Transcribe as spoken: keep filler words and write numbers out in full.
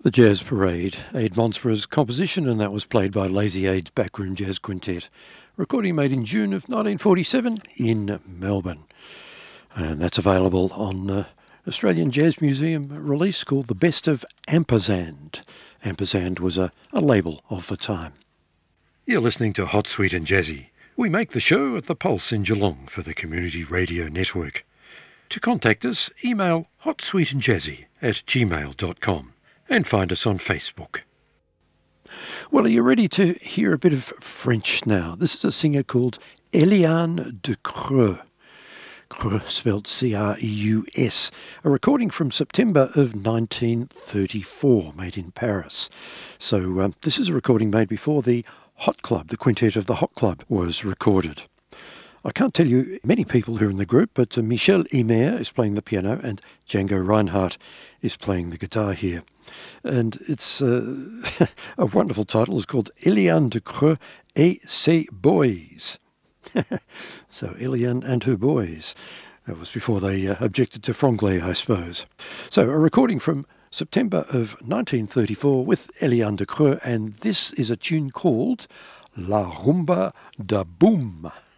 The Jazz Parade, Aid Monspere's composition, and that was played by Lazy Aid's Backroom Jazz Quintet. Recording made in June of nineteen forty-seven in Melbourne. And that's available on uh, Australian Jazz Museum release called The Best of Ampersand. Ampersand was a, a label of the time. You're listening to Hot, Sweet and Jazzy. We make the show at the Pulse in Geelong for the Community Radio Network. To contact us, email hotsweetandjazzy at gmail dot com. And find us on Facebook. Well, are you ready to hear a bit of French now? This is a singer called Eliane de Creux. Creux spelled C R E U S. A recording from September of nineteen thirty-four, made in Paris. So um, this is a recording made before the Hot Club, the quintet of the Hot Club, was recorded. I can't tell you many people who are in the group, but uh, Michel Imer is playing the piano and Django Reinhardt is playing the guitar here. And it's uh, a wonderful title. It's called Eliane de Creux et ses boys. So Eliane and her boys. That was before they uh, objected to franglais, I suppose. So a recording from September of nineteen thirty-four with Eliane de Creux, and this is a tune called La Rumba da Boom.